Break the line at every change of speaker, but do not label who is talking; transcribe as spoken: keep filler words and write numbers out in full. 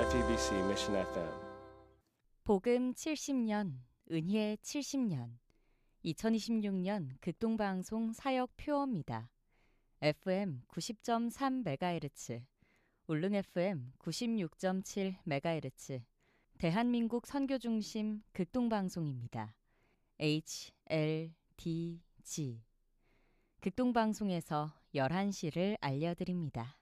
티비씨 Mission 에프엠.
복음 칠십 년, 은혜 칠십 년, 이천이십육 년 극동방송 사역 표어입니다. 에프엠 구십 점 삼 메가헤르츠, 울릉 에프엠 구십육 점 칠 메가헤르츠, 대한민국 선교중심 극동방송입니다. 에이치 엘 디 지. 극동방송에서 열한 시를 알려드립니다.